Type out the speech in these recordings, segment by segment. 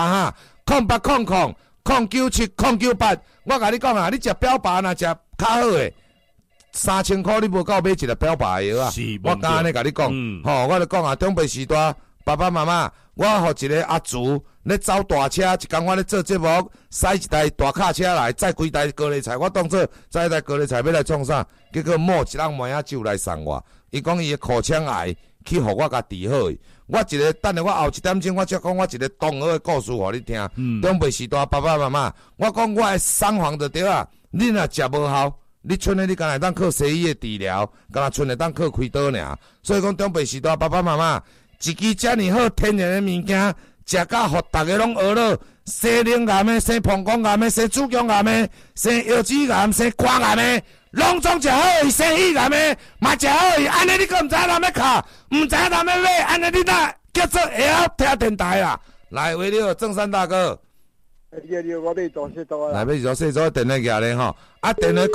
哈，0800097098，我甲你讲啊，你食标靶若食较好诶，3000块你无够买一个标靶药啊！我刚安尼甲你讲，我就讲啊，中北时代爸爸妈妈，我互一个阿祖咧走大车，一工我咧做节目，驶一台大卡车来，载几台高丽菜，我当作载一台高丽菜要来创啥？结果摸一人梅仔酒来送我，伊讲伊诶口腔癌去互我甲治好诶。我一个等下我后1点钟我才讲我一个同学诶故事互你听。中北时代爸爸妈妈，我讲我诶送房就对啊，你若食无效，你剩诶你敢会当靠西医诶治疗，敢若剩会当靠开刀尔。所以讲中北时代爸爸妈妈，一支遮尔好天然诶物件，食到互逐个拢学了，生灵癌诶，生膀胱癌诶，生子宫癌诶，生腰子癌，生肝癌诶。拢总食好伊生肺癌诶，嘛食好伊，安尼你佫毋知影哪要卡，毋知影哪要买，安尼你哪叫做会晓听电台啦？来，为了郑山大哥， 我要做细组来要做细组电话举咧吼，啊电话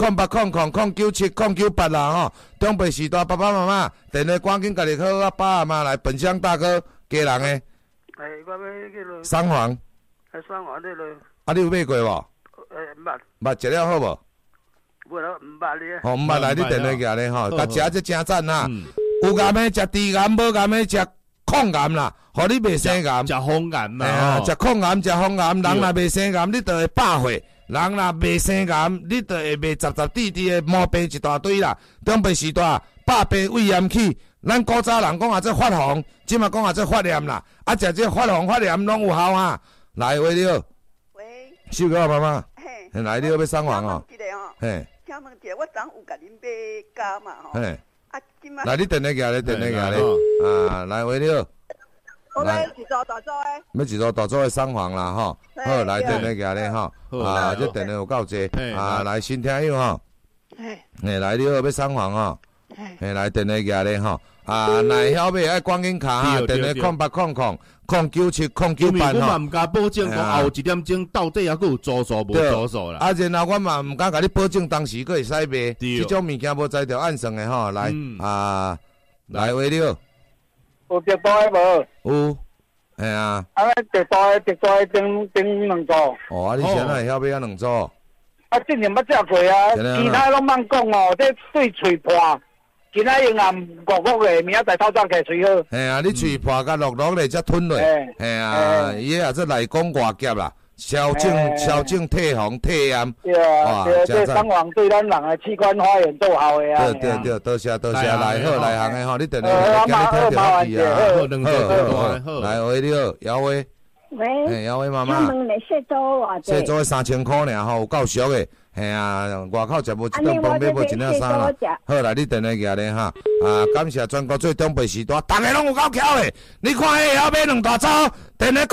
0800097098啦吼，中北时代爸爸妈妈电话赶紧家己好啊爸阿妈来，本乡大哥家人诶， 我要去落双黄， 双黄咧落， 啊你有买过无？捌食了好无？ 无咯，毋捌咧。 吼，毋捌来你电话举咧吼，甲食这真赞啦。有癌诶食猪癌，无癌诶食抗癌啦，互你袂生癌。 食风癌啦，食抗癌，食风癌。人若袂生癌，你就会百岁；人若袂生癌，你就会袂滴诶毛病一大堆啦。中北时代百病胃炎起，咱古早人讲啊，这发红，即嘛讲啊，这发炎啦。啊，食这发红发炎拢有效啊。来，喂你好。 喂。 秀哥妈妈。 嘿。 来，你要送房哦。嘿。 请问一下，我昨有甲恁买胶嘛吼？ 嘿。 啊，今麦。 来，你电话举咧，电话举咧。啊，来，喂你好。 我要一组大组诶。 要一组大组诶送房啦吼。好，来电话举咧吼。啊，这电话有够济。啊，来新听友吼。嘿。来，你好，要送房吼。嘿。来电话举咧吼。啊，若晓买爱赶紧卡哈，电话0800097098吼。 我嘛毋敢保证讲后1点钟到底还佫有租数无租数啦。 啊，然后我嘛毋敢甲你保证当时佫会使卖，即种物件无在着按算诶吼。来，来喂你好。 有直大诶无？ 有，嘿啊。 啊，直大诶整两组。 哦，啊，你现在会晓买啊两组？ 啊，之前捌食过啊，其他拢莫讲哦，这对喙破。今仔用啊糊糊咧，明仔载透早起吹好。 嘿啊，你喙破甲落落咧，才吞落。嘿啊，伊也是内功外夹啦，消肿退红退炎。 对啊，这双黄对咱人的器官发炎做好的啊。 对，多谢来好来行的吼，你电话叫你听电话机啊。好，来喂你好，姚威。 喂。 姚威妈妈。 他们咧细组偌济？ 细组3000块尔吼，有够俗的。嘿啊，外口食无一顿饭，买无一领衫啦。好来，你电话举咧哈。啊，感谢全国最中北时代，大家拢有够巧的。你看迄晓买两大组，电话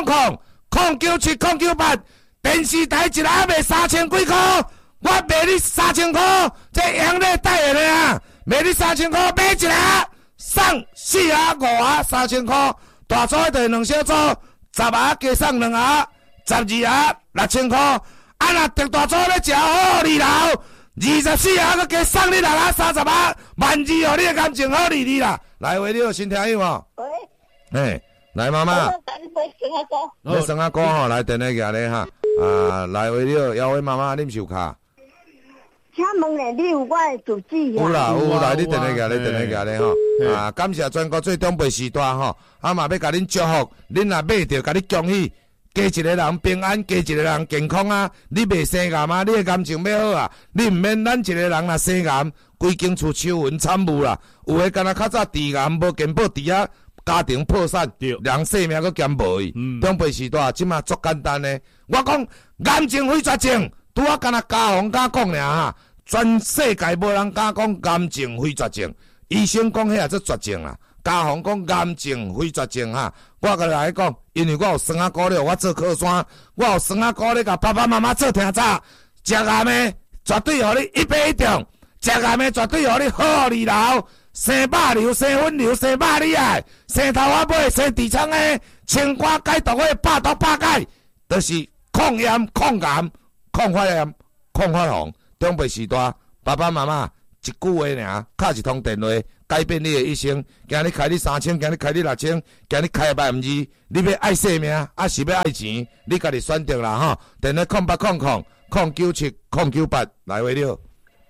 0800097098，电视台一个还卖3000几块，我卖你3000块，这阳历带的啊，卖你3000块，买一个送4盒5盒3000块，大组的两小组10盒加送2盒，12盒6000块。啊！若特大组咧食好利流，24盒佮加送你6盒30盒，12号你的感情好利啦。来，喂，你好，新听友哦。 喂。 嘿，来妈妈。你生阿哥吼，来电话举咧哈。啊，来，喂，你好，姚伟妈妈，你毋是有卡？ 请问咧，你有我的住址啊？ 有啦，来你电话举咧，电话举咧吼。啊，感谢全国最中北时代吼，啊嘛要甲恁祝福，恁若买着，甲你恭喜。加一个人平安，加一个人健康啊！你袂生癌啊？你的感情要好啊！你毋免咱一个人若生癌，规间厝秋云惨雾啦。有诶，敢若较早治癌无健保治啊，家庭破产，人性命佫减无去。中北时代即马足简单诶。我讲癌症非绝症，拄啊敢若家宏甲讲尔哈，全世界无人敢讲癌症非绝症。医生讲迄也做绝症啊。家宏讲癌症非绝症哈，我甲你来讲，因为我有孙仔姑咧，我做靠山，我有孙仔姑咧，甲爸爸妈妈做听早，食癌的绝对互你100%中，食癌的绝对互你好利流，生肉瘤、生粉瘤、生肉里癌、生头发尾、生痔疮的，青瓜解毒的，百毒百解，都是抗炎、抗癌、抗发炎、抗发红。中北时代，爸爸妈妈一句话尔，敲一通电话，改变你的一生。今日开你3000，今日开你6000，今日开12000，你要爱生命，是要爱钱，你家己选择啦吼。电话0800097098来喂了，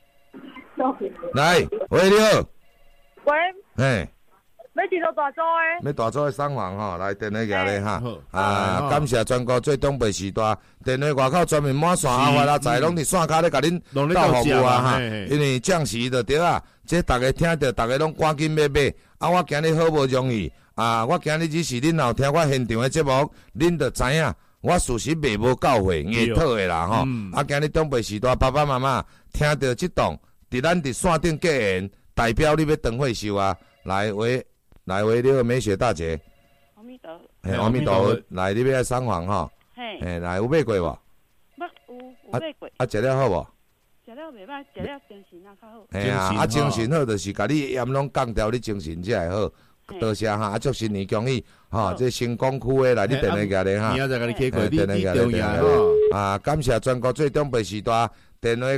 来喂了， 喂， 嘿。 要几多大组诶？ 要大组的送房吼，来电话举咧哈。感谢全国最东北时代电话外口专门满线阿发啦，在拢伫线骹咧，甲恁到服务啊哈。因为降息就对啊，这大家听着，大家拢赶紧要买。我今日好无容易我今日只是恁有听我现场的节目，恁就知影我事实卖无够货，硬套的啦吼。今日东北时代爸爸妈妈听到这档，伫咱伫线顶结缘，代表你要长会寿啊，来为了美雪大姐， 阿弥陀， 阿弥陀佛，来你要来送房吼，来有买过无？ 有买过。 食了好无？ 食了袂歹，食了精神较好。 精神好就是甲你盐拢降掉，你精神才会好。多谢哈，祝新年恭喜这成功区的来你电话举咧哈， 明仔再甲你开过，你重要感谢全国最东北时代电话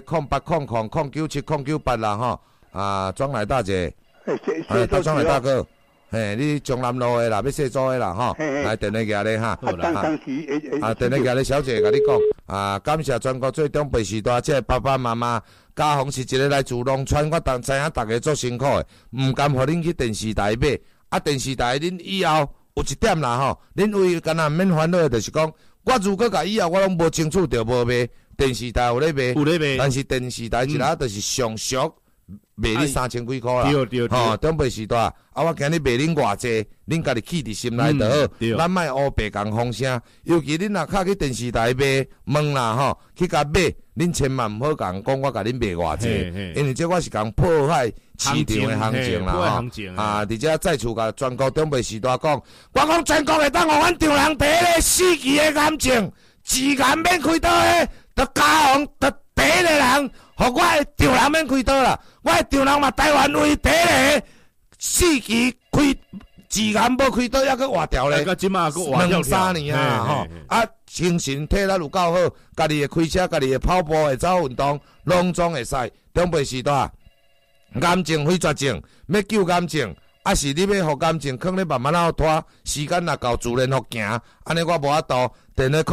0800097098啦吼，庄来大姐，庄来大哥。你中南路的啦，要卸租的啦，吼，来电话举咧哈。电话举咧，小姐甲你讲，感谢全国最东北时代，这爸爸妈妈，家逢是一个来自农村，我知影大家做辛苦的，唔甘互恁去电视台买，电视台恁以后有一点啦吼，恁为干那免烦恼的，就是讲，我如果甲以后我拢无清楚就无买，电视台有咧卖，但是电视台一下就是上俗。卖你3000几块啦，东北时代我今日卖恁偌济，恁家己气伫心内就好，咱莫乌白讲风声。尤其恁若较去电视台卖问啦吼，去甲买，恁千万毋好讲我甲恁卖偌济，因为这我是讲破坏市场的行情啦吼。而且再次甲全国东北时代讲，我讲全国会当互阮丈人第一个死期的感情，自然免开刀的，就家红就第一个人。互我的丈人免开刀啦，我的丈人嘛台湾为第一个4期开自然无开刀，还佫活掉咧，2-3年吼，精神体力有够好，家己会开车，家己会跑步，会走运动，拢总会使。东北时代，癌症非绝症，要救癌症，是你要互癌症，可能慢慢啊拖，时间若到，自然互行，安尼我无法度。电话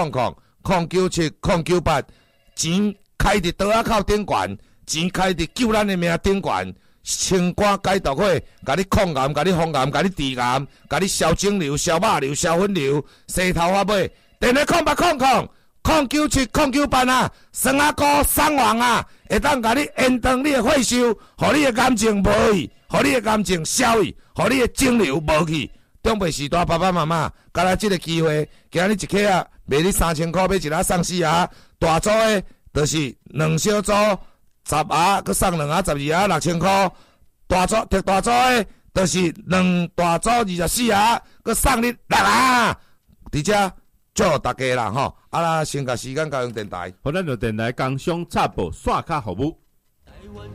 0800097098，钱。开伫刀仔口顶悬，钱开伫救咱的命顶悬，清肝解毒火，甲你抗癌，甲你防癌，甲你治癌，甲你消肿瘤、消肉瘤、消粉瘤、洗头发尾。电话0800097098酸仔膏送完会当甲你延长你的血寿，互你的癌症无去，互你的癌症消去，互你的肿瘤无去。东北时代爸爸妈妈，甲咱这个机会，今日一客卖你3000块，买一盒送4盒，大组的。就是2小组10盒，佮送2盒12盒6000块。大组的，就是2大组24盒，佮送你6盒。伫遮祝大家啦吼，先甲时间交用电台， 好，咱就电台工商插播刷卡服务。